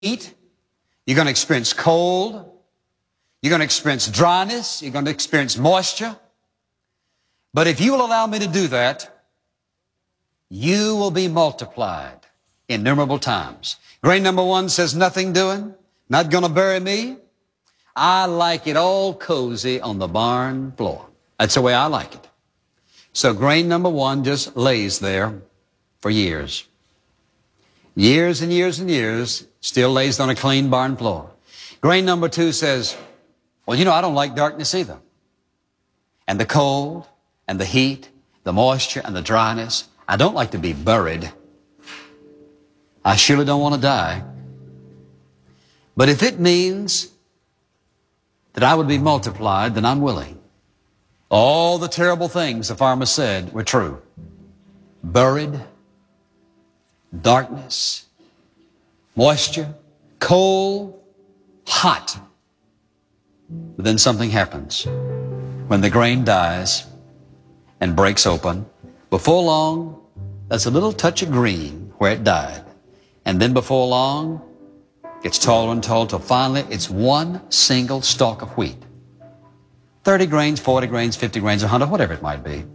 heat. You're going to experience cold. You're going to experience dryness. You're going to experience moisture. But if you will allow me to do that, you will be multiplied innumerable times. Grain number 1 says, nothing doing, not going to bury me. I like it all cozy on the barn floor. That's the way I like it. So grain number 1 just lays there for years. Years and years and years, still lays on a clean barn floor. Grain number 2 says, well, you know, I don't like darkness either. And the cold, and the heat, the moisture, and the dryness. I don't like to be buried. I surely don't want to die. But if it means that I would be multiplied, then I'm willing. All the terrible things the farmer said were true. Buried, darkness, moisture, cold, hot. But then something happens. When the grain dies and breaks open, before long, there's a little touch of green where it died. And then before long, it's taller and taller till finally it's one single stalk of wheat. 30 grains, 40 grains, 50 grains, 100, whatever it might be.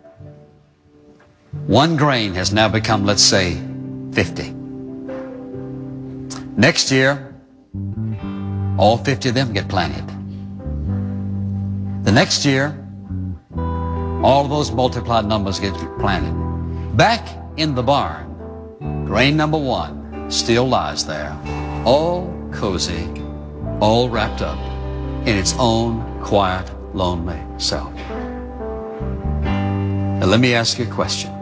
One grain has now become, let's say, 50. Next year, all 50 of them get planted. The next year, all of those multiplied numbers get planted. Back in the barn, grain number 1 still lies there, all cozy, all wrapped up in its own quiet, lonely self. Now let me ask you a question.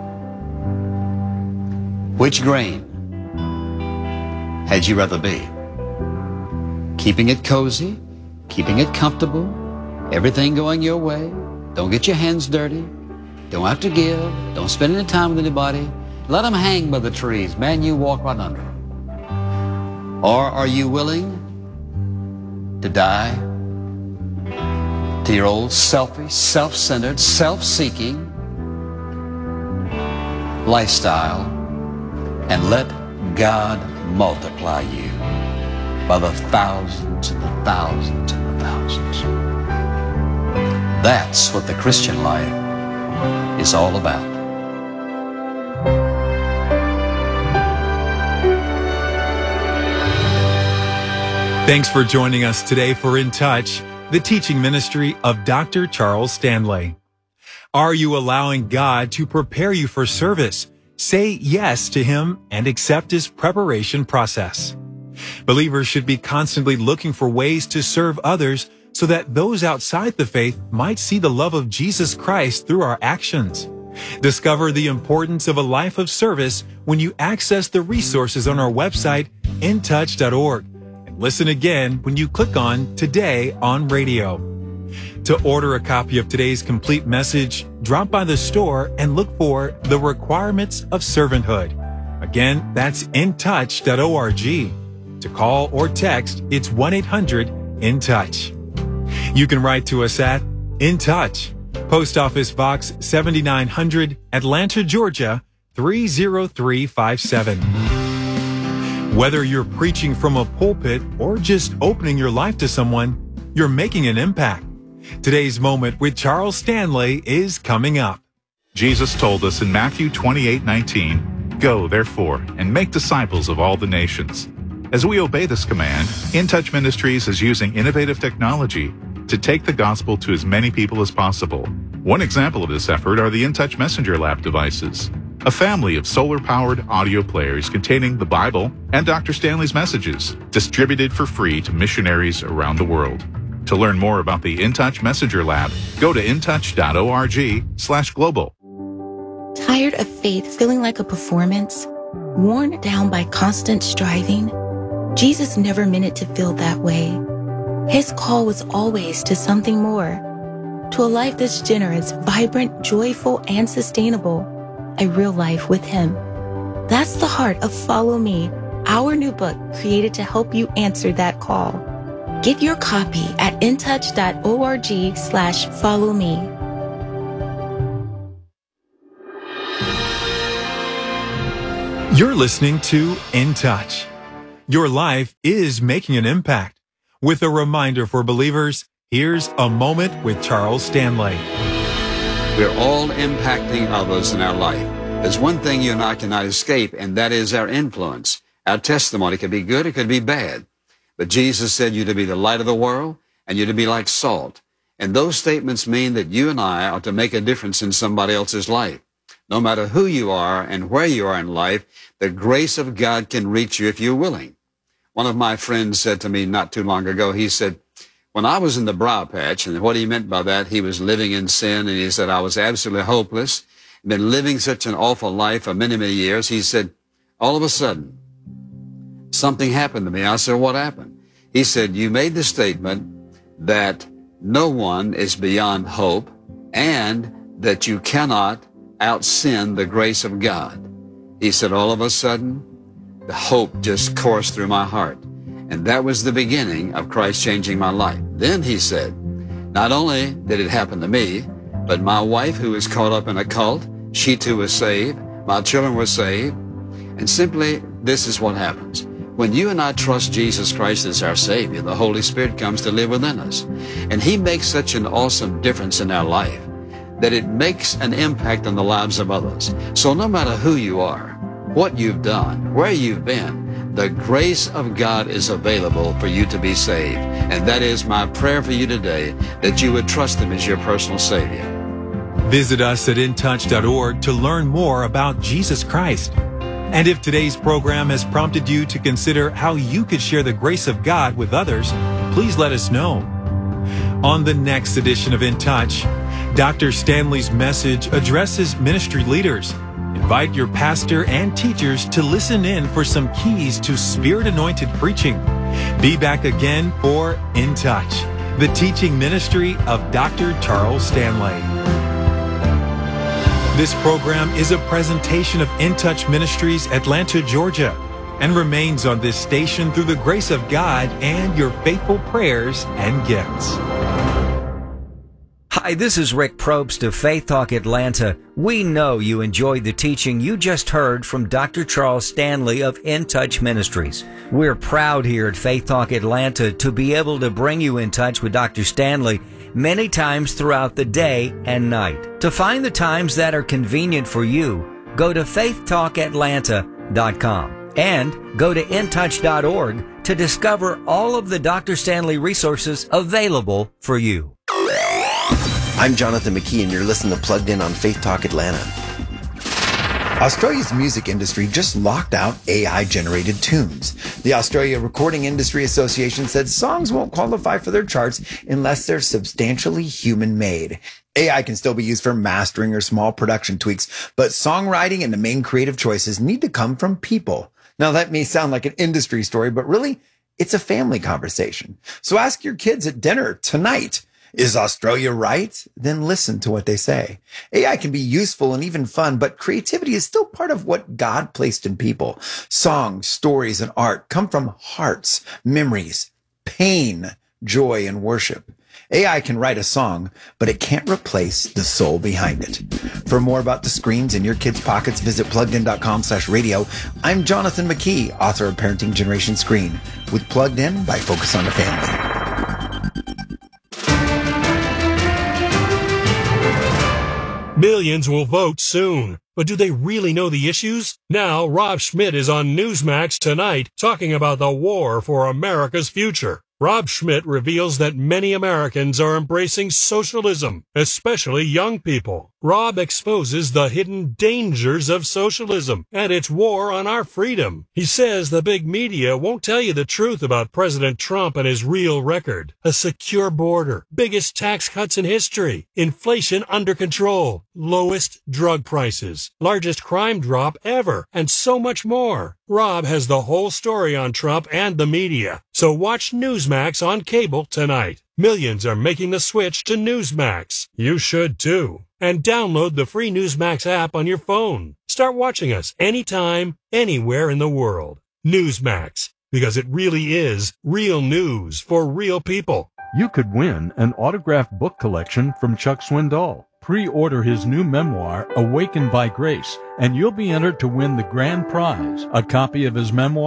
Which grain had you rather be? Keeping it cozy, keeping it comfortable, everything going your way, don't get your hands dirty, don't have to give, don't spend any time with anybody, let them hang by the trees, man, you walk right under them. Or are you willing to die to your old selfish, self-centered, self-seeking lifestyle and let God multiply you by the thousands and the thousands and the thousands? That's what the Christian life is all about. Thanks for joining us today for In Touch, the teaching ministry of Dr. Charles Stanley. Are you allowing God to prepare you for service? Say yes to Him and accept His preparation process. Believers should be constantly looking for ways to serve others so that those outside the faith might see the love of Jesus Christ through our actions. Discover the importance of a life of service when you access the resources on our website, intouch.org. Listen again when you click on Today on Radio. To order a copy of today's complete message, drop by the store and look for The Requirements of Servanthood. Again, that's intouch.org. To call or text, it's 1-800-IN-TOUCH. You can write to us at In Touch, Post Office Box 7900, Atlanta, Georgia, 30357. Whether you're preaching from a pulpit or just opening your life to someone, you're making an impact. Today's Moment with Charles Stanley is coming up. Jesus told us in Matthew 28:19, "Go, therefore, and make disciples of all the nations." As we obey this command, In Touch Ministries is using innovative technology to take the gospel to as many people as possible. One example of this effort are the In Touch Messenger Lab devices, a family of solar-powered audio players containing the Bible and Dr. Stanley's messages, distributed for free to missionaries around the world. To learn more about the In Touch Messenger Lab, go to intouch.org/global. Tired of faith feeling like a performance? Worn down by constant striving? Jesus never meant it to feel that way. His call was always to something more, to a life that's generous, vibrant, joyful, and sustainable. A real life with Him. That's the heart of Follow Me, our new book created to help you answer that call. Get your copy at intouch.org/followme. You're listening to In Touch. Your life is making an impact. With a reminder for believers, here's A Moment with Charles Stanley. We're all impacting others in our life. There's one thing you and I cannot escape, and that is our influence. Our testimony could be good, it could be bad. But Jesus said you're to be the light of the world, and you're to be like salt. And those statements mean that you and I are to make a difference in somebody else's life. No matter who you are and where you are in life, the grace of God can reach you if you're willing. One of my friends said to me not too long ago, he said, when I was in the briar patch, and what he meant by that, he was living in sin, and he said, I was absolutely hopeless, been living such an awful life for many, many years. He said, all of a sudden, something happened to me. I said, what happened? He said, you made the statement that no one is beyond hope and that you cannot out-sin the grace of God. He said, all of a sudden, the hope just coursed through my heart. And that was the beginning of Christ changing my life. Then he said, not only did it happen to me, but my wife, who was caught up in a cult, she too was saved. My children were saved. And simply, this is what happens. When you and I trust Jesus Christ as our Savior, the Holy Spirit comes to live within us. And He makes such an awesome difference in our life that it makes an impact on the lives of others. So no matter who you are, what you've done, where you've been, the grace of God is available for you to be saved. And that is my prayer for you today, that you would trust Him as your personal Savior. Visit us at intouch.org to learn more about Jesus Christ. And if today's program has prompted you to consider how you could share the grace of God with others, please let us know. On the next edition of In Touch, Dr. Stanley's message addresses ministry leaders. Invite your pastor and teachers to listen in for some keys to Spirit-anointed preaching. Be back again for In Touch, the teaching ministry of Dr. Charles Stanley. This program is a presentation of In Touch Ministries, Atlanta, Georgia, and remains on this station through the grace of God and your faithful prayers and gifts. Hi, this is Rick Probst of Faith Talk Atlanta. We know you enjoyed the teaching you just heard from Dr. Charles Stanley of In Touch Ministries. We're proud here at Faith Talk Atlanta to be able to bring you in touch with Dr. Stanley many times throughout the day and night. To find the times that are convenient for you, go to faithtalkatlanta.com and go to intouch.org to discover all of the Dr. Stanley resources available for you. I'm Jonathan McKee, and you're listening to Plugged In on Faith Talk Atlanta. Australia's music industry just locked out AI-generated tunes. The Australia Recording Industry Association said songs won't qualify for their charts unless they're substantially human-made. AI can still be used for mastering or small production tweaks, but songwriting and the main creative choices need to come from people. Now, that may sound like an industry story, but really, it's a family conversation. So ask your kids at dinner tonight. Is Australia right? Then listen to what they say. AI can be useful and even fun, but creativity is still part of what God placed in people. Songs, stories, and art come from hearts, memories, pain, joy, and worship. AI can write a song, but it can't replace the soul behind it. For more about the screens in your kids' pockets, visit pluggedin.com/radio. I'm Jonathan McKee, author of Parenting Generation Screen, with Plugged In by Focus on the Family. Millions will vote soon. But do they really know the issues? Now, Rob Schmidt is on Newsmax tonight talking about the war for America's future. Rob Schmidt reveals that many Americans are embracing socialism, especially young people. Rob exposes the hidden dangers of socialism and its war on our freedom. He says the big media won't tell you the truth about President Trump and his real record. A secure border, biggest tax cuts in history, inflation under control, lowest drug prices, largest crime drop ever, and so much more. Rob has the whole story on Trump and the media. So watch Newsmax on cable tonight. Millions are making the switch to Newsmax. You should too. And download the free Newsmax app on your phone. Start watching us anytime, anywhere in the world. Newsmax, because it really is real news for real people. You could win an autographed book collection from Chuck Swindoll. Pre-order his new memoir, Awakened by Grace, and you'll be entered to win the grand prize, a copy of his memoir,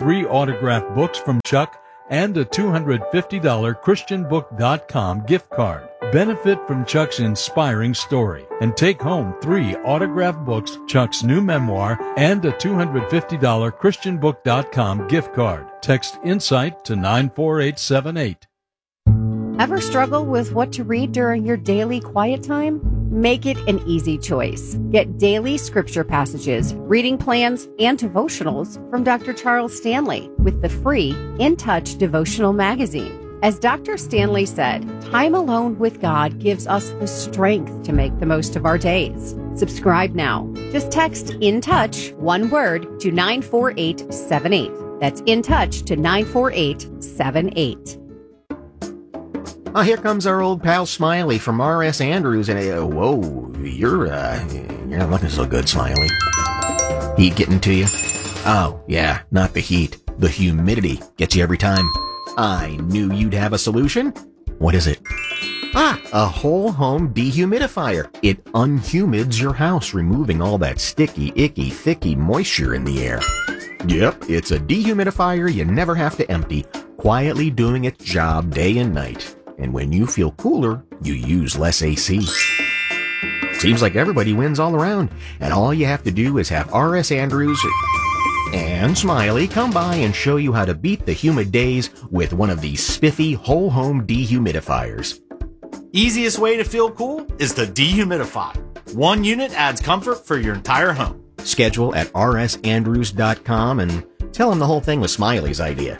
3 autographed books from Chuck and a $250 ChristianBook.com gift card. Benefit from Chuck's inspiring story and take home 3 autographed books, Chuck's new memoir, and a $250 ChristianBook.com gift card. Text INSIGHT to 94878. Ever struggle with what to read during your daily quiet time? Make it an easy choice. Get daily scripture passages, reading plans, and devotionals from Dr. Charles Stanley with the free In Touch devotional magazine. As Dr. Stanley said, time alone with God gives us the strength to make the most of our days. Subscribe now. Just text In Touch, one word, to 94878. That's In Touch to 94878. Oh, here comes our old pal Smiley from R.S. Andrews, and whoa, you're not looking so good, Smiley. Heat getting to you? Oh, yeah, not the heat. The humidity gets you every time. I knew you'd have a solution. What is it? A whole home dehumidifier. It unhumids your house, removing all that sticky, icky, thicky moisture in the air. Yep, it's a dehumidifier you never have to empty, quietly doing its job day and night. And when you feel cooler, you use less AC. Seems like everybody wins all around, and all you have to do is have R.S. Andrews and Smiley come by and show you how to beat the humid days with one of these spiffy whole home dehumidifiers. Easiest way to feel cool is to dehumidify. One unit adds comfort for your entire home. Schedule at rsandrews.com and tell them the whole thing was Smiley's idea.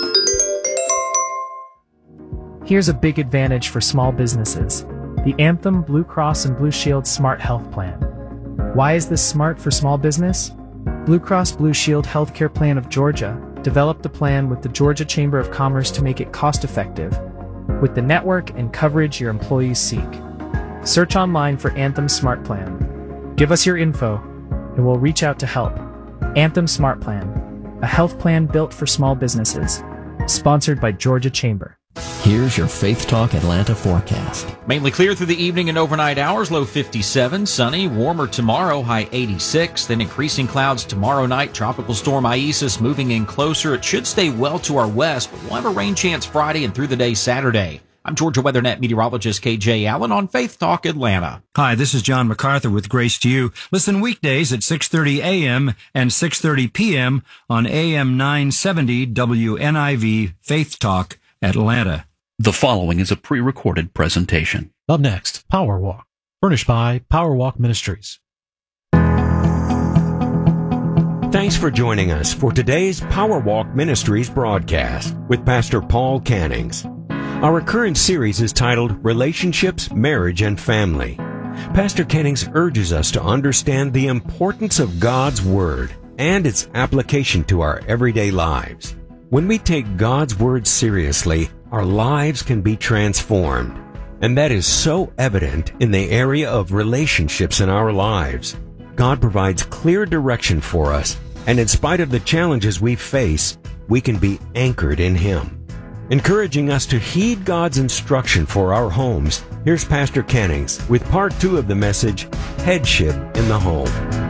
Here's a big advantage for small businesses: the Anthem Blue Cross and Blue Shield Smart Health Plan. Why is this smart for small business? Blue Cross Blue Shield Healthcare Plan of Georgia developed a plan with the Georgia Chamber of Commerce to make it cost-effective, with the network and coverage your employees seek. Search online for Anthem Smart Plan. Give us your info, and we'll reach out to help. Anthem Smart Plan, a health plan built for small businesses. Sponsored by Georgia Chamber. Here's your Faith Talk Atlanta forecast. Mainly clear through the evening and overnight hours, low 57, sunny, warmer tomorrow, high 86, then increasing clouds tomorrow night. Tropical storm Isis moving in closer. It should stay well to our west, but we'll have a rain chance Friday and through the day Saturday. I'm Georgia WeatherNet meteorologist KJ Allen on Faith Talk Atlanta. Hi, this is John MacArthur with Grace to You. Listen weekdays at 6:30 a.m. and 6:30 p.m. on AM 970 WNIV Faith Talk Atlanta. The following is a pre-recorded presentation. Up next, Power Walk, furnished by Power Walk Ministries. Thanks for joining us for today's Power Walk Ministries broadcast with Pastor Paul Cannings. Our current series is titled Relationships, Marriage, and Family. Pastor Cannings urges us to understand the importance of God's Word and its application to our everyday lives. When we take God's Word seriously, our lives can be transformed. And that is so evident in the area of relationships in our lives. God provides clear direction for us, and in spite of the challenges we face, we can be anchored in Him. Encouraging us to heed God's instruction for our homes, here's Pastor Cannings with part 2 of the message, Headship in the Home.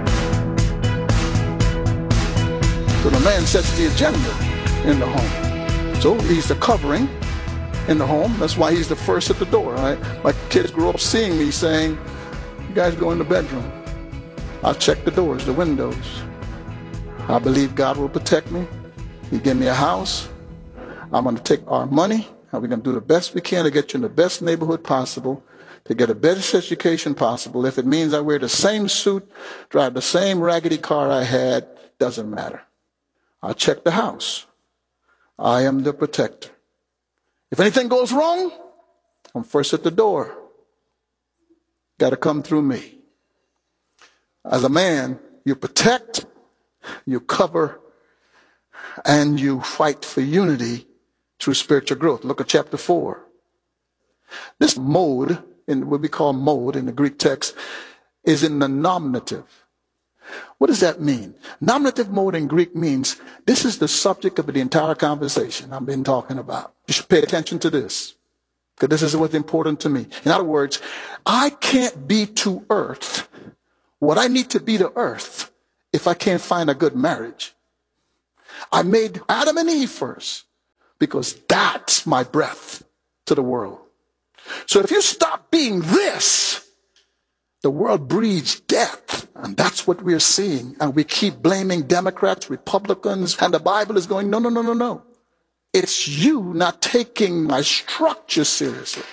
So the man sets the agenda in the home. So he's the covering in the home. That's why he's the first at the door. Right? My kids grew up seeing me saying, you guys go in the bedroom. I'll check the doors, the windows. I believe God will protect me. He gave me a house. I'm going to take our money, and we're going to do the best we can to get you in the best neighborhood possible, to get the best education possible. If it means I wear the same suit, drive the same raggedy car I had, doesn't matter. I'll check the house. I am the protector. If anything goes wrong, I'm first at the door. Got to come through me. As a man, you protect, you cover, and you fight for unity through spiritual growth. Look at chapter 4. This mode, in what we call mode in the Greek text, is in the nominative. What does that mean? Nominative mode in Greek means this is the subject of the entire conversation I've been talking about. You should pay attention to this, because this is what's important to me. In other words, I can't be to earth what I need to be to earth if I can't find a good marriage. I made Adam and Eve first because that's my breath to the world. So if you stop being this, the world breeds death. And that's what we're seeing. And we keep blaming Democrats, Republicans, and the Bible is going, no, no, no, no, no. It's you not taking my structure seriously.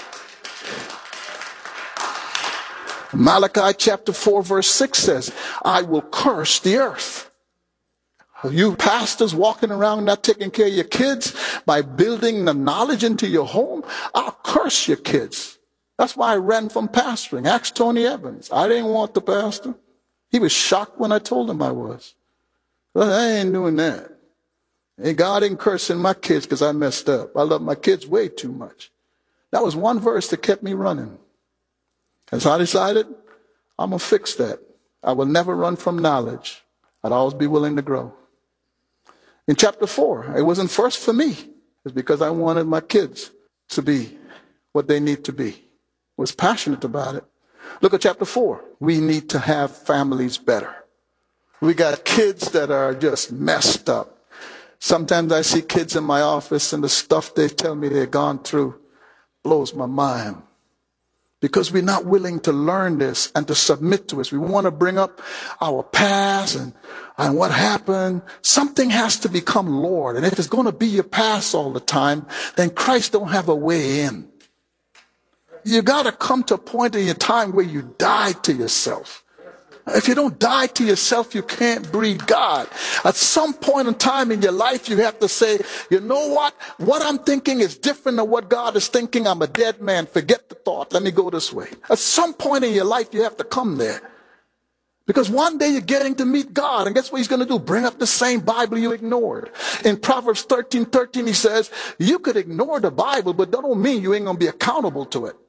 Malachi chapter 4 verse 6 says, I will curse the earth. You pastors walking around not taking care of your kids by building the knowledge into your home, I'll curse your kids. That's why I ran from pastoring. Ask Tony Evans. I didn't want the pastor. He was shocked when I told him I was. Well, I ain't doing that. And God ain't cursing my kids because I messed up. I love my kids way too much. That was one verse that kept me running. And so I decided, I'm going to fix that. I will never run from knowledge. I'd always be willing to grow. In chapter 4, it wasn't first for me. It's because I wanted my kids to be what they need to be. I was passionate about it. Look at chapter 4. We need to have families better. We got kids that are just messed up. Sometimes I see kids in my office and the stuff they tell me they've gone through blows my mind. Because we're not willing to learn this and to submit to it. We want to bring up our past and what happened. Something has to become Lord. And if it's going to be your past all the time, then Christ don't have a way in. You got to come to a point in your time where you die to yourself. If you don't die to yourself, you can't breed God. At some point in time in your life, you have to say, you know what? What I'm thinking is different than what God is thinking. I'm a dead man. Forget the thought. Let me go this way. At some point in your life, you have to come there. Because one day you're getting to meet God. And guess what he's going to do? Bring up the same Bible you ignored. In Proverbs 13:13, he says, you could ignore the Bible, but that don't mean you ain't going to be accountable to it.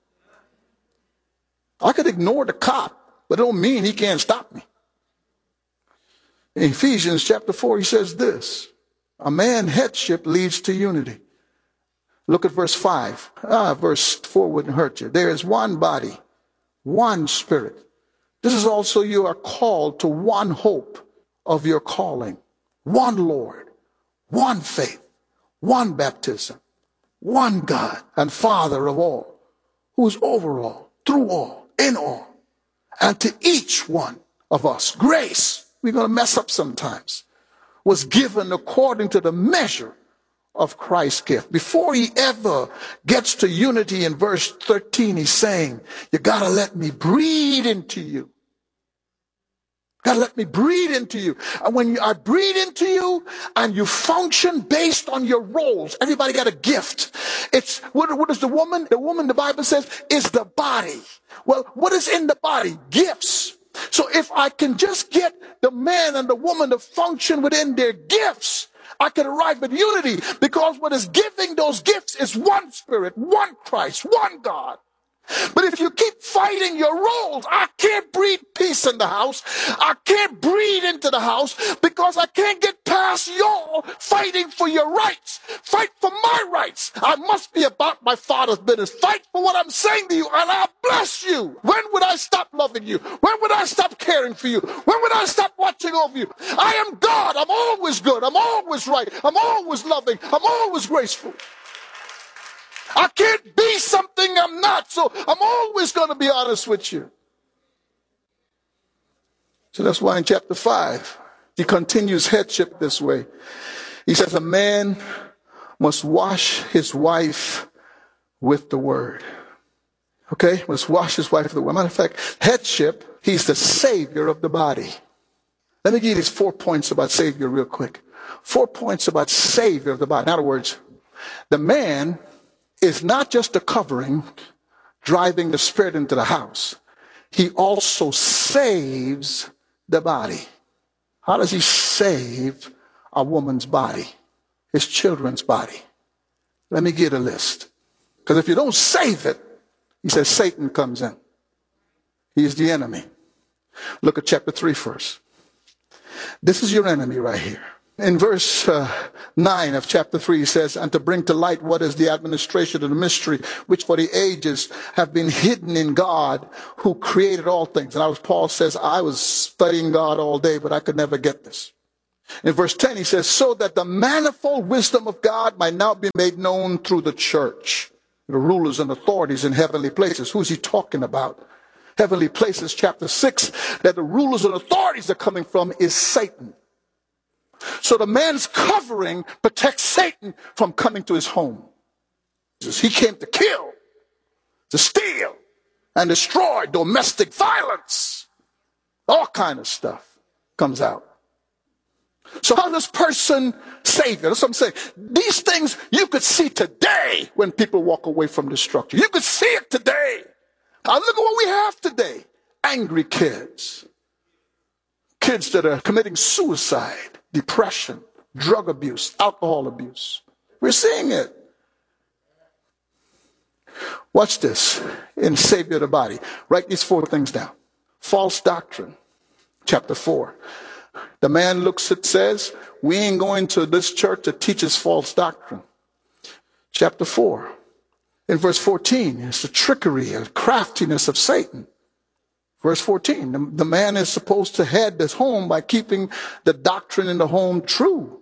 I could ignore the cop, but it don't mean he can't stop me. In Ephesians chapter 4, he says this, a man's headship leads to unity. Look at verse 5. Verse 4 wouldn't hurt you. There is one body, one spirit. This is also you are called to one hope of your calling, one Lord, one faith, one baptism, one God and Father of all, who is over all, through all, in all. And to each one of us, grace, we're going to mess up sometimes, was given according to the measure of Christ's gift. Before he ever gets to unity in verse 13, he's saying, you got to let me breathe into you. God, let me breathe into you. And when I breathe into you and you function based on your roles, everybody got a gift. It's, what is the woman? The woman, the Bible says, is the body. Well, what is in the body? Gifts. So if I can just get the man and the woman to function within their gifts, I can arrive at unity, because what is giving those gifts is one Spirit, one Christ, one God. But if you keep fighting your roles, I can't breed peace in the house. I can't breed into the house because I can't get past y'all fighting for your rights. Fight for my rights. I must be about my Father's business. Fight for what I'm saying to you, and I'll bless you. When would I stop loving you? When would I stop caring for you? When would I stop watching over you? I am God. I'm always good. I'm always right. I'm always loving. I'm always graceful. I can't be something I'm not, so I'm always going to be honest with you. So that's why in chapter 5, he continues headship this way. He says, a man must wash his wife with the word. Okay? Must wash his wife with the word. Matter of fact, headship, he's the savior of the body. Let me give you these 4 points about savior real quick. 4 points about savior of the body. In other words, the man is not just a covering driving the spirit into the house. He also saves the body. How does he save a woman's body? His children's body. Let me get a list. Because if you don't save it, he says Satan comes in. He's the enemy. Look at chapter 3 first. This is your enemy right here. In verse 9 of chapter 3, he says, and to bring to light what is the administration of the mystery, which for the ages have been hidden in God, who created all things. And Paul says, I was studying God all day, but I could never get this. In verse 10, he says, so that the manifold wisdom of God might now be made known through the church, the rulers and authorities in heavenly places. Who's he talking about? Heavenly places, chapter 6, that the rulers and authorities are coming from is Satan. So the man's covering protects Satan from coming to his home. He came to kill, to steal, and destroy. Domestic violence. All kind of stuff comes out. So how does person save you? That's what I'm saying. These things you could see today when people walk away from destruction. You could see it today. Now look at what we have today. Angry kids. Kids that are committing suicide, depression, drug abuse, alcohol abuse. We're seeing it. Watch this in Savior of the Body. Write these 4 things down. False doctrine, chapter 4. The man looks, it says, we ain't going to this church that teaches false doctrine. Chapter 4. In verse 14, it's the trickery and craftiness of Satan. Verse 14, the man is supposed to head his home by keeping the doctrine in the home true.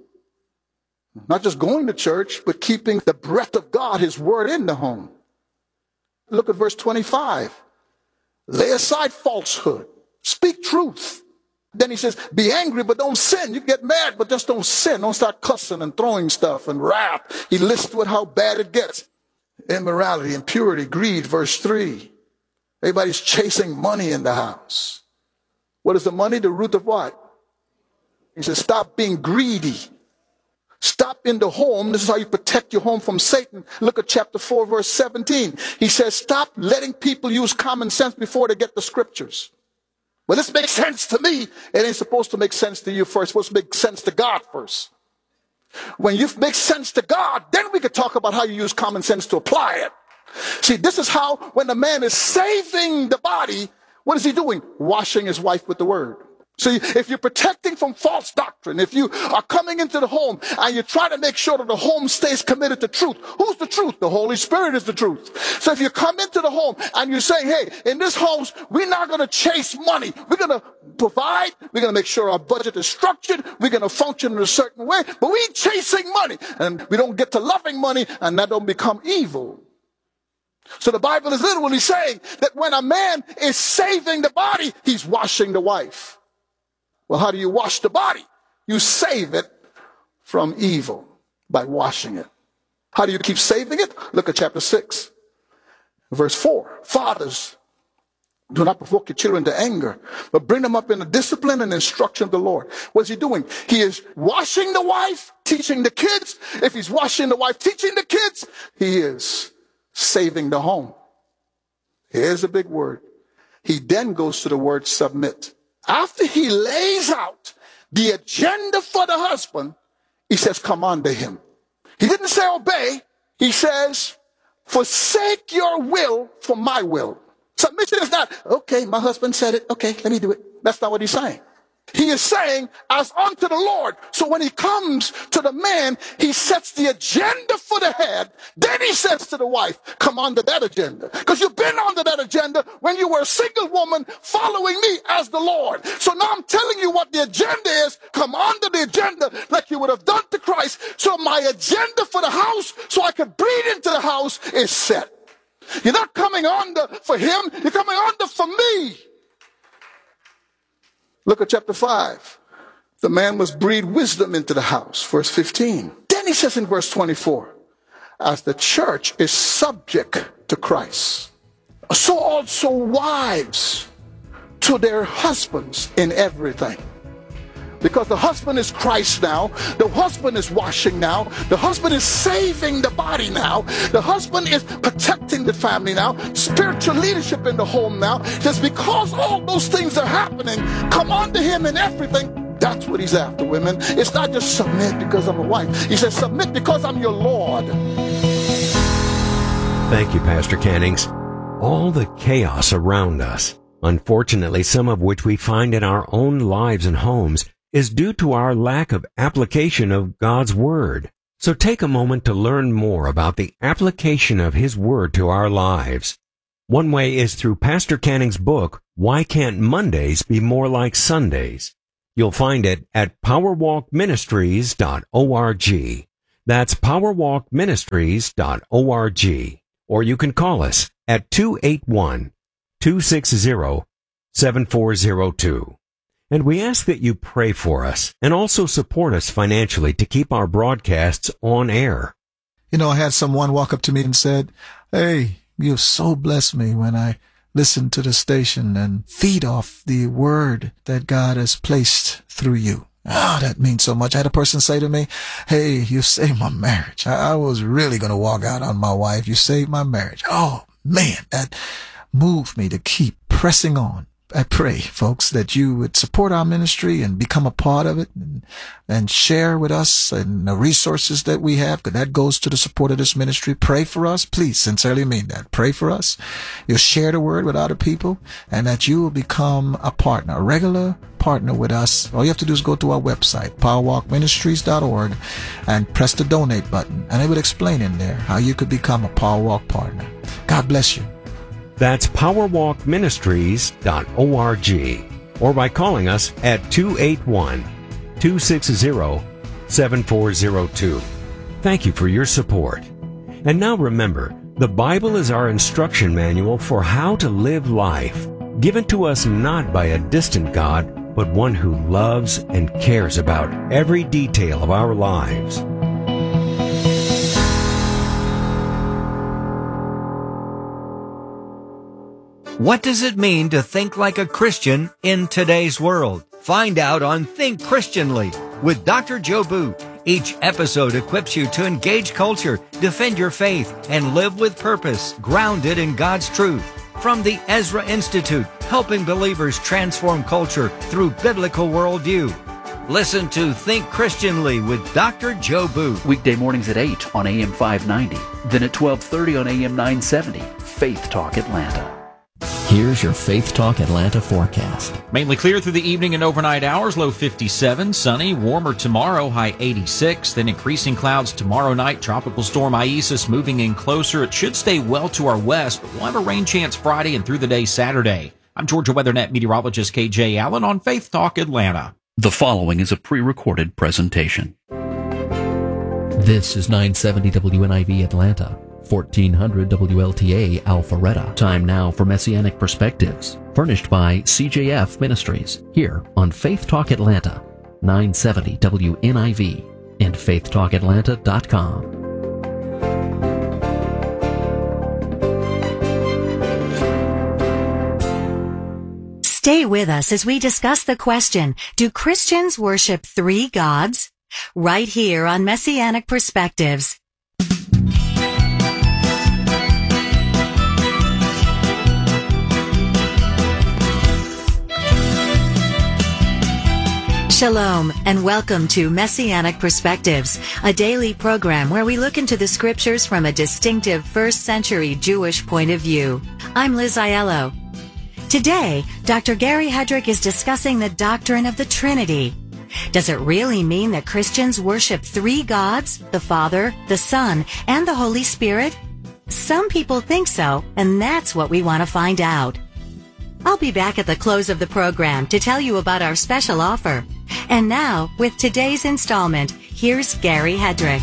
Not just going to church, but keeping the breath of God, his word, in the home. Look at verse 25. Lay aside falsehood. Speak truth. Then he says, be angry, but don't sin. You get mad, but just don't sin. Don't start cussing and throwing stuff and wrath. He lists with how bad it gets. Immorality, impurity, greed, verse 3. Everybody's chasing money in the house. What is the money? The root of what? He says, stop being greedy. Stop in the home. This is how you protect your home from Satan. Look at chapter 4, verse 17. He says, stop letting people use common sense before they get the scriptures. Well, this makes sense to me. It ain't supposed to make sense to you first. It's supposed to make sense to God first. When you make sense to God, then we could talk about how you use common sense to apply it. See, this is how, when the man is saving the body, what is he doing? Washing his wife with the word. See, if you're protecting from false doctrine, if you are coming into the home and you try to make sure that the home stays committed to truth, who's the truth? The Holy Spirit is the truth. So if you come into the home and you're saying, hey, in this house, we're not going to chase money. We're going to provide. We're going to make sure our budget is structured. We're going to function in a certain way, but we ain't chasing money. And we don't get to loving money, and that don't become evil. So the Bible is literally saying that when a man is saving the body, he's washing the wife. Well, how do you wash the body? You save it from evil by washing it. How do you keep saving it? Look at chapter 6, verse 4. Fathers, do not provoke your children to anger, but bring them up in the discipline and instruction of the Lord. What is he doing? He is washing the wife, teaching the kids. If he's washing the wife, teaching the kids, he is saving the home. Here's a big word. He then goes to the word submit. After he lays out the agenda for the husband, he says, come under him. He didn't say obey. He says, forsake your will for my will. Submission is not, okay, my husband said it. Okay, let me do it. That's not what he's saying. He is saying, as unto the Lord. So when he comes to the man, he sets the agenda for the head. Then he says to the wife, come under that agenda. Because you've been under that agenda when you were a single woman following me as the Lord. So now I'm telling you what the agenda is. Come under the agenda like you would have done to Christ. So my agenda for the house, so I can breathe into the house, is set. You're not coming under for him. You're coming under for me. Look at chapter 5. The man must breathe wisdom into the house. Verse 15. Then he says in verse 24, as the church is subject to Christ, so also wives to their husbands in everything. Because the husband is Christ now. The husband is washing now. The husband is saving the body now. The husband is protecting the family now. Spiritual leadership in the home now. Just because all those things are happening, come on to him in everything. That's what he's after, women. It's not just submit because I'm a wife. He says submit because I'm your Lord. Thank you, Pastor Cannings. All the chaos around us, unfortunately some of which we find in our own lives and homes, is due to our lack of application of God's Word. So take a moment to learn more about the application of His Word to our lives. One way is through Pastor Canning's book, Why Can't Mondays Be More Like Sundays? You'll find it at powerwalkministries.org. That's powerwalkministries.org. Or you can call us at 281-260-7402. And we ask that you pray for us and also support us financially to keep our broadcasts on air. You know, I had someone walk up to me and said, "Hey, you so blessed me when I listen to the station and feed off the word that God has placed through you." Oh, that means so much. I had a person say to me, "Hey, you saved my marriage. I was really going to walk out on my wife. You saved my marriage." Oh, man, that moved me to keep pressing on. I pray, folks, that you would support our ministry and become a part of it and share with us and the resources that we have, because that goes to the support of this ministry. Pray for us. Please, sincerely mean that. Pray for us. You'll share the word with other people, and that you will become a partner, a regular partner with us. All you have to do is go to our website, powerwalkministries.org, and press the donate button, and it will explain in there how you could become a Powerwalk partner. God bless you. That's powerwalkministries.org, or by calling us at 281-260-7402. Thank you for your support. And now remember, the Bible is our instruction manual for how to live life, given to us not by a distant God, but one who loves and cares about every detail of our lives. What does it mean to think like a Christian in today's world? Find out on Think Christianly with Dr. Joe Boot. Each episode equips you to engage culture, defend your faith, and live with purpose, grounded in God's truth. From the Ezra Institute, helping believers transform culture through biblical worldview. Listen to Think Christianly with Dr. Joe Boot. Weekday mornings at 8 on AM 590. Then at 12:30 on AM 970. Faith Talk Atlanta. Here's your Faith Talk Atlanta forecast. Mainly clear through the evening and overnight hours, low 57, sunny, warmer tomorrow, high 86, then increasing clouds tomorrow night, tropical storm Isis moving in closer. It should stay well to our west, but we'll have a rain chance Friday and through the day Saturday. I'm Georgia WeatherNet meteorologist KJ Allen on Faith Talk Atlanta. The following is a pre-recorded presentation. This is 970 WNIV Atlanta. 1400 WLTA Alpharetta. Time now for Messianic Perspectives, furnished by CJF Ministries, here on Faith Talk Atlanta, 970 WNIV, and faithtalkatlanta.com. Stay with us as we discuss the question, do Christians worship three gods? Right here on Messianic Perspectives. Shalom, and welcome to Messianic Perspectives, a daily program where we look into the scriptures from a distinctive first-century Jewish point of view. I'm Liz Aiello. Today, Dr. Gary Hedrick is discussing the doctrine of the Trinity. Does it really mean that Christians worship three gods, the Father, the Son, and the Holy Spirit? Some people think so, and that's what we want to find out. I'll be back at the close of the program to tell you about our special offer. And now, with today's installment, here's Gary Hedrick.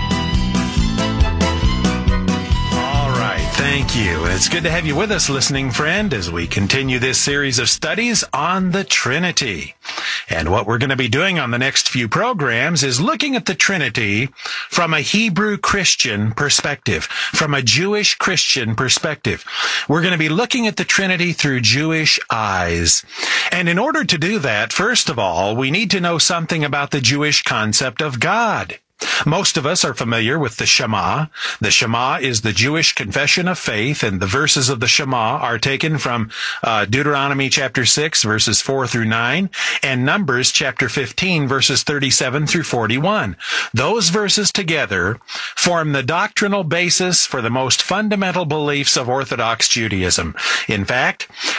All right, thank you. It's good to have you with us, listening friend, as we continue this series of studies on the Trinity. And what we're going to be doing on the next few programs is looking at the Trinity from a Hebrew Christian perspective, from a Jewish Christian perspective. We're going to be looking at the Trinity through Jewish eyes. And in order to do that, first of all, we need to know something about the Jewish concept of God. Most of us are familiar with the Shema. The Shema is the Jewish confession of faith, and the verses of the Shema are taken from Deuteronomy chapter 6, verses 4 through 9, and Numbers chapter 15, verses 37 through 41. Those verses together form the doctrinal basis for the most fundamental beliefs of Orthodox Judaism. In fact,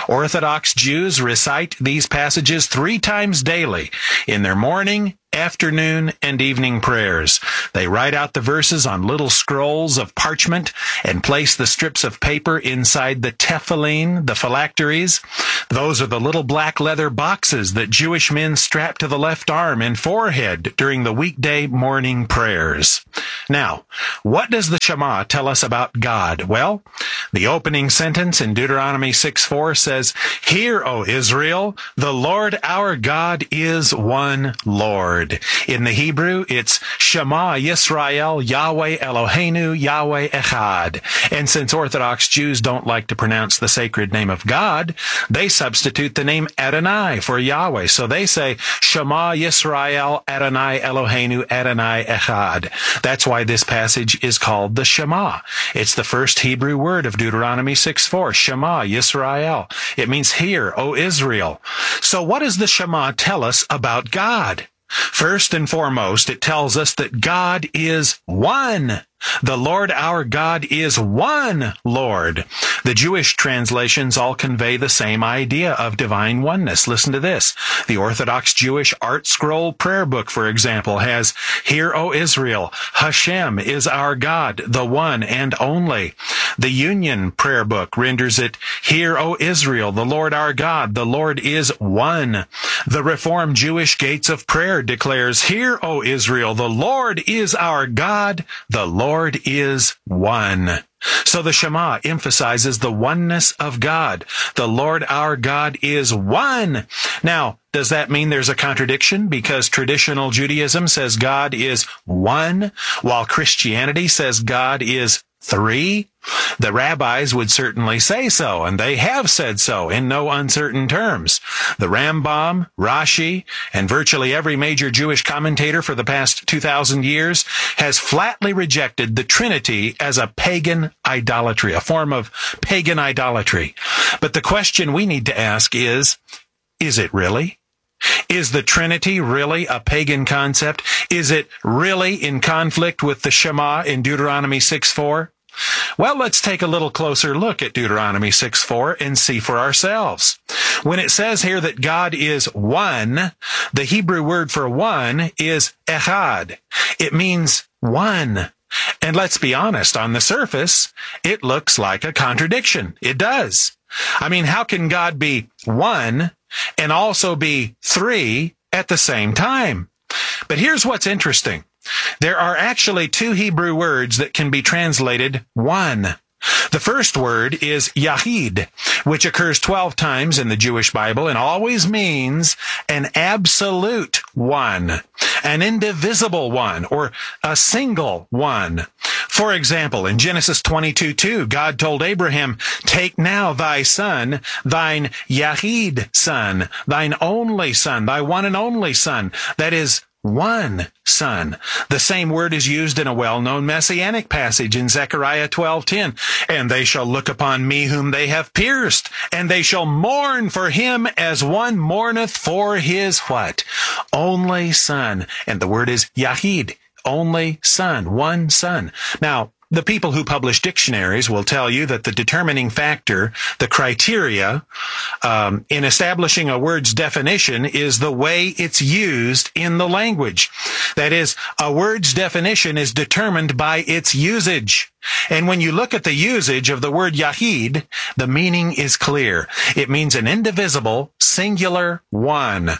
Orthodox Jews recite these passages 3 times daily in their morning, afternoon, and evening prayers. They write out the verses on little scrolls of parchment and place the strips of paper inside the tefillin, the phylacteries. Those are the little black leather boxes that Jewish men strap to the left arm and forehead during the weekday morning prayers. Now, what does the Shema tell us about God? Well, the opening sentence in Deuteronomy 6:4 says, "Hear, O Israel, the Lord our God is one Lord." In the Hebrew, it's Shema Yisrael, Yahweh Eloheinu, Yahweh Echad. And since Orthodox Jews don't like to pronounce the sacred name of God, they substitute the name Adonai for Yahweh. So they say, Shema Yisrael, Adonai Eloheinu, Adonai Echad. That's why this passage is called the Shema. It's the first Hebrew word of Deuteronomy 6:4, Shema Yisrael. It means hear, O Israel. So what does the Shema tell us about God? First and foremost, it tells us that God is one. The Lord our God is one Lord. The Jewish translations all convey the same idea of divine oneness. Listen to this. The Orthodox Jewish Art Scroll Prayer Book, for example, has, Hear, O Israel, Hashem is our God, the one and only. The Union Prayer Book renders it, Hear, O Israel, the Lord our God, the Lord is one. The Reformed Jewish Gates of Prayer declares, Hear, O Israel, the Lord is our God, the Lord is one. So the Shema emphasizes the oneness of God. The Lord our God is one. Now, does that mean there's a contradiction? Because traditional Judaism says God is one, while Christianity says God is 3? The rabbis would certainly say so, and they have said so in no uncertain terms. The Rambam, Rashi, and virtually every major Jewish commentator for the past 2,000 years has flatly rejected the Trinity as a pagan idolatry, a form of pagan idolatry. But the question we need to ask is it really? Is the Trinity really a pagan concept? Is it really in conflict with the Shema in Deuteronomy 6:4? Well, let's take a little closer look at Deuteronomy 6:4 and see for ourselves. When it says here that God is one, the Hebrew word for one is echad. It means one. And let's be honest, on the surface, it looks like a contradiction. It does. I mean, how can God be one and also be 3 at the same time? But here's what's interesting. There are actually 2 Hebrew words that can be translated one. The first word is Yahid, which occurs 12 times in the Jewish Bible and always means an absolute one, an indivisible one, or a single one. For example, in Genesis 22:2, God told Abraham, Take now thy son, thine Yahid son, thine only son, thy one and only son, that is, one son. The same word is used in a well-known messianic passage in Zechariah 12:10. And they shall look upon me whom they have pierced, and they shall mourn for him as one mourneth for his what? Only son. And the word is Yahid, only son, one son. Now, the people who publish dictionaries will tell you that the determining factor, the criteria, in establishing a word's definition is the way it's used in the language. That is, a word's definition is determined by its usage. And when you look at the usage of the word Yahid, the meaning is clear. It means an indivisible, singular one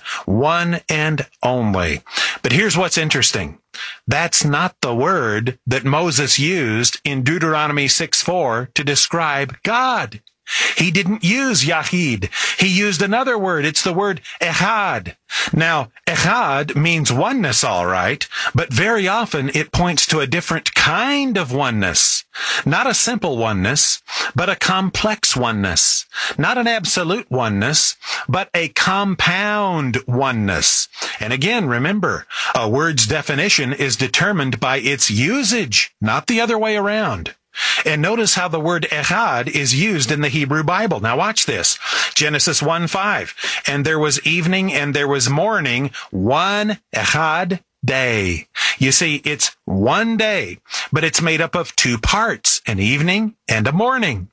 and only. But here's what's interesting. That's not the word that Moses used in Deuteronomy 6:4 to describe God. He didn't use Yahid. He used another word. It's the word Echad. Now, Echad means oneness, all right, but very often it points to a different kind of oneness. Not a simple oneness, but a complex oneness. Not an absolute oneness, but a compound oneness. And again, remember, a word's definition is determined by its usage, not the other way around. And notice how the word echad is used in the Hebrew Bible. Now watch this. Genesis 1:5. And there was evening and there was morning, one echad day. You see, it's one day, but it's made up of 2 parts, an evening and a morning.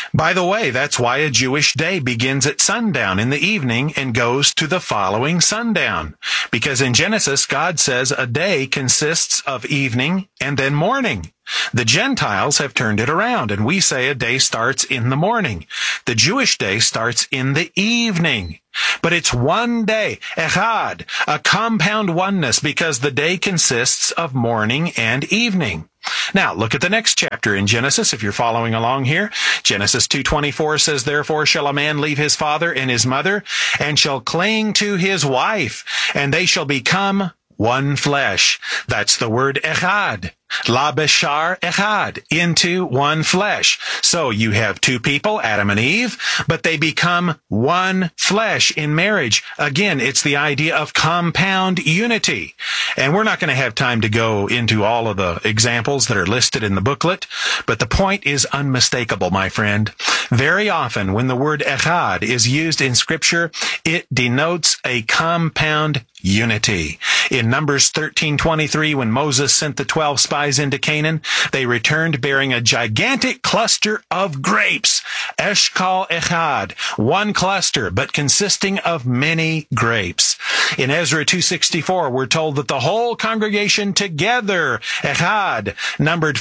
By the way, that's why a Jewish day begins at sundown in the evening and goes to the following sundown. Because in Genesis, God says a day consists of evening and then morning. The Gentiles have turned it around, and we say a day starts in the morning. The Jewish day starts in the evening. But it's one day, echad, a compound oneness, because the day consists of morning and evening. Now, look at the next chapter in Genesis, if you're following along here. Genesis 2:24 says, "Therefore shall a man leave his father and his mother, and shall cling to his wife, and they shall become one flesh." That's the word echad. La beshar echad, into one flesh. So you have two people, Adam and Eve, but they become one flesh in marriage. Again, it's the idea of compound unity. And we're not going to have time to go into all of the examples that are listed in the booklet, but the point is unmistakable, my friend. Very often when the word echad is used in Scripture, it denotes a compound unity. In Numbers 13:23, when Moses sent the 12 spies into Canaan, they returned bearing a gigantic cluster of grapes. Eshkol echad, one cluster, but consisting of many grapes. In Ezra 2:64, we're told that the whole congregation together, echad, numbered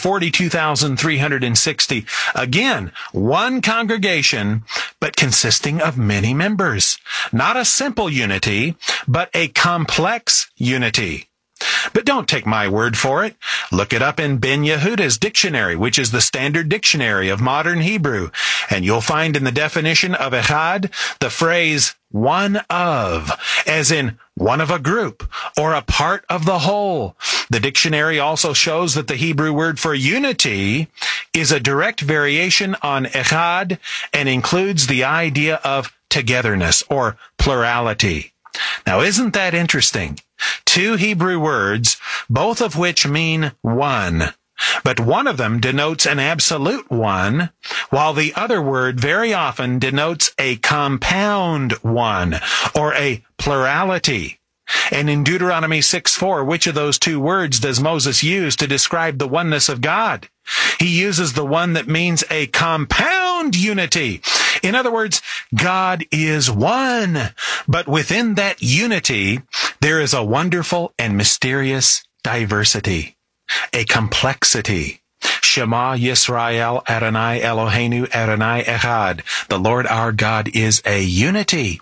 42,360. Again, one congregation, but consisting of many members. Not a simple unity, but a complex unity. But don't take my word for it. Look it up in Ben Yehuda's dictionary, which is the standard dictionary of modern Hebrew, and you'll find in the definition of echad the phrase one of, as in one of a group or a part of the whole. The dictionary also shows that the Hebrew word for unity is a direct variation on echad and includes the idea of togetherness or plurality. Now, isn't that interesting? Two Hebrew words, both of which mean one. But one of them denotes an absolute one, while the other word very often denotes a compound one, or a plurality. And in Deuteronomy 6:4, which of those two words does Moses use to describe the oneness of God? He uses the one that means a compound unity. In other words, God is one, but within that unity, there is a wonderful and mysterious diversity, a complexity. Shema Yisrael Adonai Eloheinu Adonai Echad. The Lord our God is a unity.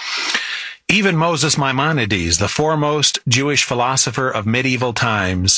Even Moses Maimonides, the foremost Jewish philosopher of medieval times,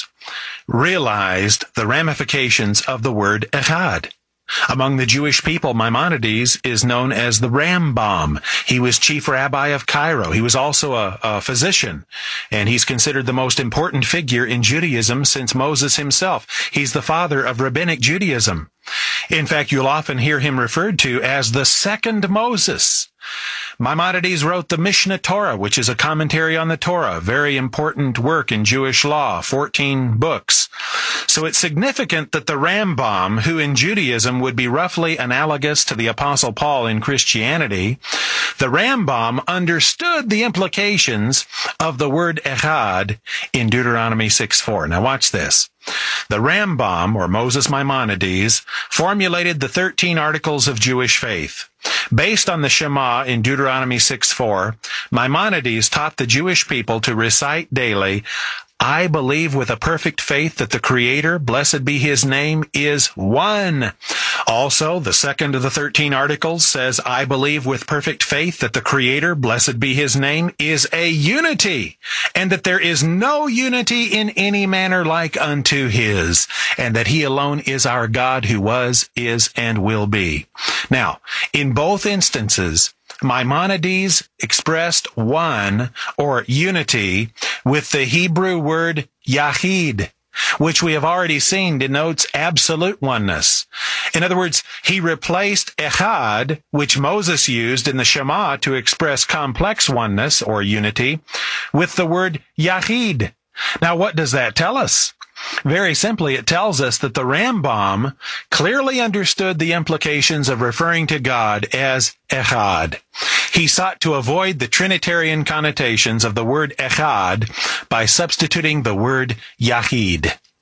realized the ramifications of the word echad. Among the Jewish people, Maimonides is known as the Rambam. He was chief rabbi of Cairo. He was also a physician, and he's considered the most important figure in Judaism since Moses himself. He's the father of rabbinic Judaism. In fact, you'll often hear him referred to as the second Moses. Maimonides wrote the Mishnah Torah, which is a commentary on the Torah, a very important work in Jewish law, 14 books. So it's significant that the Rambam, who in Judaism would be roughly analogous to the Apostle Paul in Christianity, the Rambam understood the implications of the word echad in Deuteronomy 6:4. Now watch this. The Rambam, or Moses Maimonides, formulated the 13 articles of Jewish faith. Based on the Shema in Deuteronomy 6:4, Maimonides taught the Jewish people to recite daily, "I believe with a perfect faith that the Creator, blessed be His name, is one." Also, the second of the 13 articles says, "I believe with perfect faith that the Creator, blessed be His name, is a unity, and that there is no unity in any manner like unto His, and that He alone is our God who was, is, and will be." Now, in both instances, Maimonides expressed one, or unity, with the Hebrew word yachid, which we have already seen denotes absolute oneness. In other words, he replaced echad, which Moses used in the Shema to express complex oneness, or unity, with the word yachid. Now, what does that tell us? Very simply, it tells us that the Rambam clearly understood the implications of referring to God as echad. He sought to avoid the Trinitarian connotations of the word echad by substituting the word yachid.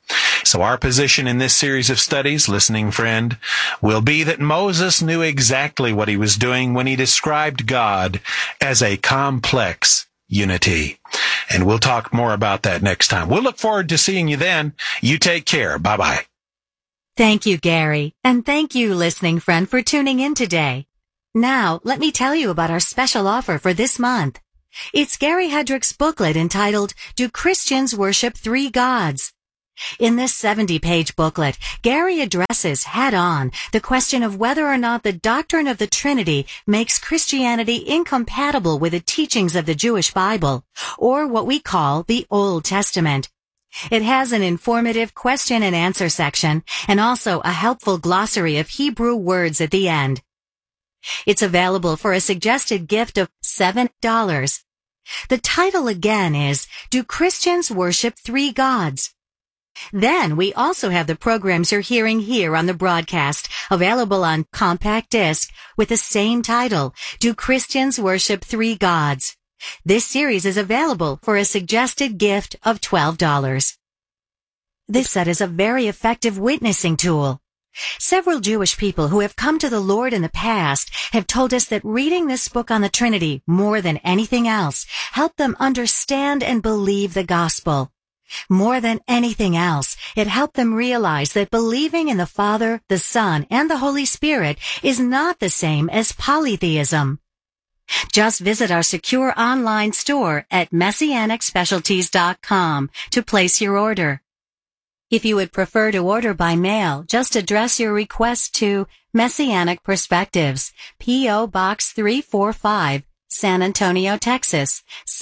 So our position in this series of studies, listening friend, will be that Moses knew exactly what he was doing when he described God as a complex unity. And we'll talk more about that next time. We'll look forward to seeing you then. You take care. Bye-bye. Thank you, Gary. And thank you, listening friend, for tuning in today. Now, let me tell you about our special offer for this month. It's Gary Hedrick's booklet entitled, Do Christians Worship Three Gods? In this 70-page booklet, Gary addresses head-on the question of whether or not the doctrine of the Trinity makes Christianity incompatible with the teachings of the Jewish Bible, or what we call the Old Testament. It has an informative question and answer section, and also a helpful glossary of Hebrew words at the end. It's available for a suggested gift of $7. The title again is, Do Christians Worship Three Gods? Then we also have the programs you're hearing here on the broadcast, available on compact disc with the same title, Do Christians Worship Three Gods? This series is available for a suggested gift of $12. This set is a very effective witnessing tool. Several Jewish people who have come to the Lord in the past have told us that reading this book on the Trinity more than anything else helped them understand and believe the gospel. More than anything else, it helped them realize that believing in the Father, the Son, and the Holy Spirit is not the same as polytheism. Just visit our secure online store at messianicspecialties.com to place your order. If you would prefer to order by mail, just address your request to Messianic Perspectives, P.O. Box 345, San Antonio, Texas,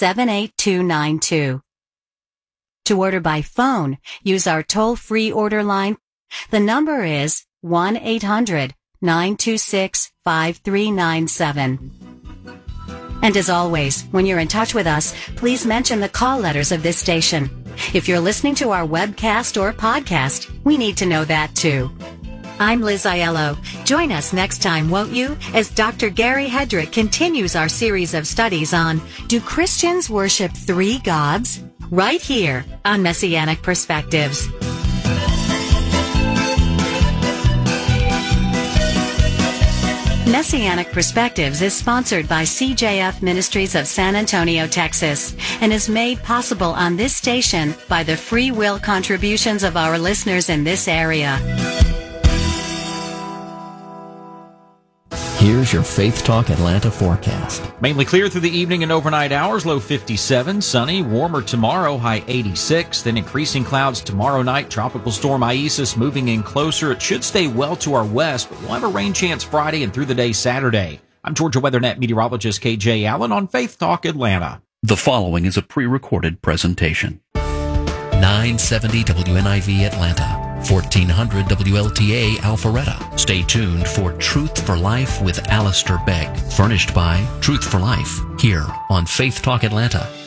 78292. To order by phone, use our toll-free order line. The number is 1-800-926-5397. And as always, when you're in touch with us, please mention the call letters of this station. If you're listening to our webcast or podcast, we need to know that too. I'm Liz Aiello. Join us next time, won't you, as Dr. Gary Hedrick continues our series of studies on Do Christians Worship Three Gods? Right here on Messianic Perspectives. Messianic Perspectives is sponsored by CJF Ministries of San Antonio, Texas, and is made possible on this station by the free will contributions of our listeners in this area. Here's your Faith Talk Atlanta forecast. Mainly clear through the evening and overnight hours, low 57, sunny, warmer tomorrow, high 86, then increasing clouds tomorrow night, tropical storm Isis moving in closer. It should stay well to our west, but we'll have a rain chance Friday and through the day Saturday. I'm Georgia WeatherNet meteorologist KJ Allen on Faith Talk Atlanta. The following is a pre-recorded presentation. 970 WNIV Atlanta. 1400 WLTA Alpharetta. Stay tuned for Truth for Life with Alistair Begg, furnished by Truth for Life, here on Faith Talk Atlanta.